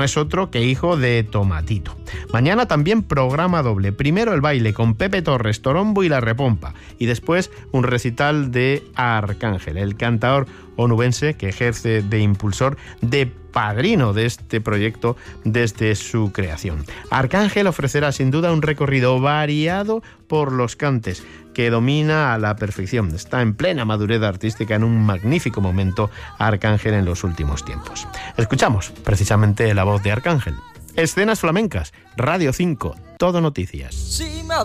no es otro que hijo de Tomatito. Mañana también programa doble. Primero el baile con Pepe Torres, Torombo y La Repompa. Y después un recital de Arcángel, el cantador onubense que ejerce de impulsor, de padrino de este proyecto desde su creación. Arcángel ofrecerá sin duda un recorrido variado por los cantes que domina a la perfección. Está en plena madurez artística, en un magnífico momento Arcángel en los últimos tiempos. Escuchamos precisamente la voz de Arcángel. Escenas flamencas, Radio 5, Todo Noticias.